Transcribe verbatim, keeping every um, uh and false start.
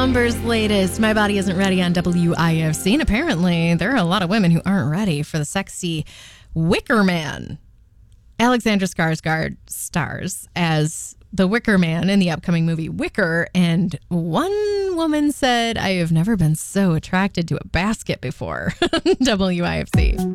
Amber's latest, My Body Isn't Ready on W I F C. And apparently there are a lot of women who aren't ready for the sexy Wicker Man. Alexandra Skarsgård stars as the Wicker Man in the upcoming movie Wicker. And one woman said, I have never been so attracted to a basket before. W I F C.